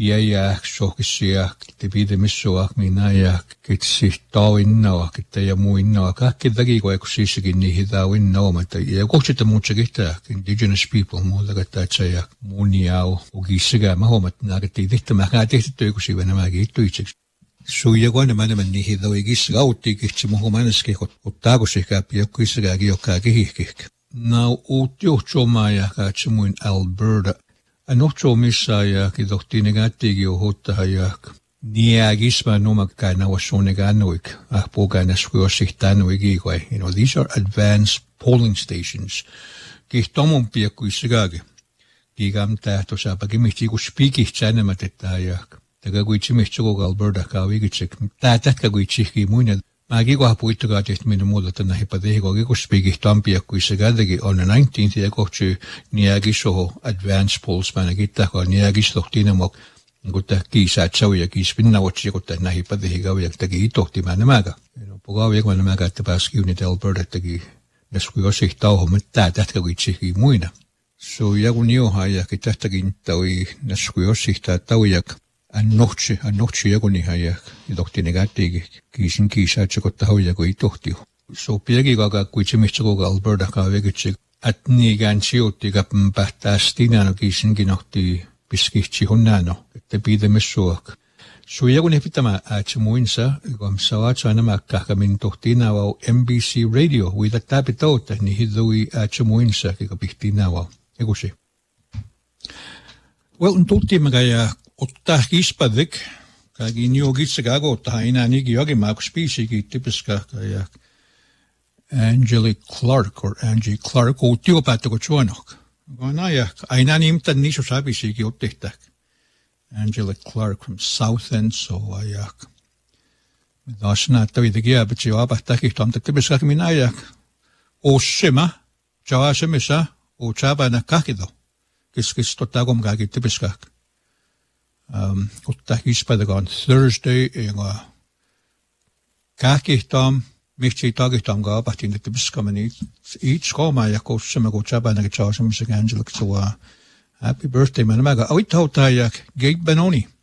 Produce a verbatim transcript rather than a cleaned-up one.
piäjäk, sohkisiak, te pidemissuak, minäjäk, kitsi tauinnoak, te ja muinnoak, kaikki takia kun sissäkin niihin tauinnoamatta. Ja kohtsita muutsa kihtää, indigenous people, muuta kattaa tsajak, muniau, ukissäkään, mä huomaat, että nää tehty, mä kään tehty töikusi, vaan nämä kiittyitsiksi. Suja kun mä nämän niihin tauikissa kauttiin kitsi, mä huomaan äsken, kun taakusikään, joku issäkääkin, joka kihihkihkä. Nää uut juhtsomaa ja katsi muin Alberta. Anohtso missä ja kitoktiin ne kättikin ohuttaa ja niägismä numakkaan nauassuunnekaan noik. Ah puhukaan näskuossihtaan noikin kai. You know, these are advanced polling stations. Kihtomun piekkuissakaakin. Kiikam tähtö saapakin mihti kun spiikit säännämät että ja täkä kuitsi mihti sukuk Alberta kaavikitsek. Tää tätkä kuitsihkin muinen. Mäkin kohan puittukaa tehty minun muuta, että näihin patehikokin, kun spiikit tampiakkuissa kätekin on nineteenth ja kohti niäkis oho advanced polls, mä näkin tähkoa niäkis tohtiin mok, kun tää kiisää tsauja kiispinna otsi, kun tää näihin patehikokin, ja teki itohti mä nämäkä. Pokaavia, kun mä nämäkä, että pääs kiunit Alberta teki, näskui osih tauho, mutta tää tähkä kuitsikin muina. So jakun johan, ja tähtäkin taui näskui osih tää taujak. Annohtsi, annohtsi jakunihan ja tohti ne kättiikin. Kiisin kiisaa, että se kotta hoija, kun ei tohti. So piekikaaka, kun itse mistä koko Alberta kaavekitsi, että niikään sijoitti, kun pähtää stinano kiisinkin ohti piskihti hunnano, että pidemis suok. So jakun ei pitämä äätsä muinsa, kun sä vaatsa nämä kahka min tohti nävau M B C Radio, uita täpi tauta, niin hidui äätsä muinsa, kun pihti nävau. Ekusi. Well, n tultiin mä ja ottaa kispadik, kaikki niogitse kagoittaa enää niinkin jokin maakus spiisikin tipiska ja Angelique Clark or Angie Clark on työpäättäkö tsuonok. Aina ja aina nimitän niissä saapisikin ottihtaa. Angelique Clark from South End, so ja taas näyttävä tekijä, että se on apahtakin tuomta tipiska minä ja ossima, jaasemissa, o tsaapana kahkito. Kiskis totta kumkaakin tipiska. Um, ottaa hispätäkään Thursday, ja kähkihtaan, miksi takihtaan kaapahtiin, että piskaamani itse koomaan, ja kossemme, kun tsäpäänäkin tsaasemmissa Angelique, so happy birthday, mä nämäkä. Uittauttaa ja Gabe Benoni.